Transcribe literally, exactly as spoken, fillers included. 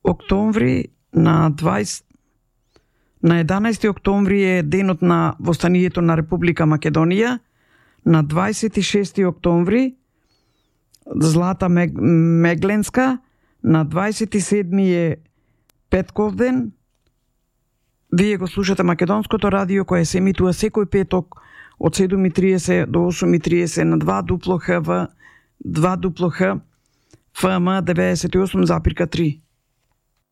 октомври на дваесет на единаесети октомври е денот на востанието на Република Македонија. На дваесет и шести октомври Злата Мег... Мегленска. На дваесет и седми е Петковден. Вие го слушате Македонското радио, кое се емитува секој петок од седум и триесет до осум и триесет на два дупло ха вэ, два дупло ха, еф ем деветдесет и осум запирка три.